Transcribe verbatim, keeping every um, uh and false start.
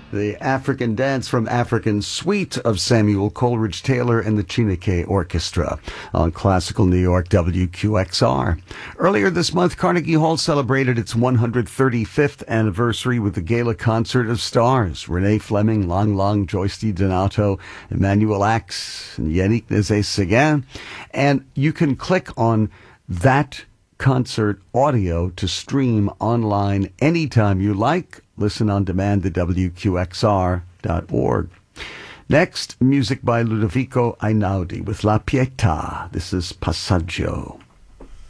The African Dance from African Suite of Samuel Coleridge Taylor and the Chineke Orchestra on Classical New York W Q X R. Earlier this month, Carnegie Hall celebrated its one hundred thirty-fifth anniversary with the Gala Concert of Stars. Renee Fleming, Lang Lang, Joyce DiDonato, Emmanuel Axe, and Yannick Nézet-Séguin. And you can click on that concert audio to stream online anytime you like. Listen on demand at W Q X R dot org. Next, music by Ludovico Einaudi with La Pietà. This is Passaggio.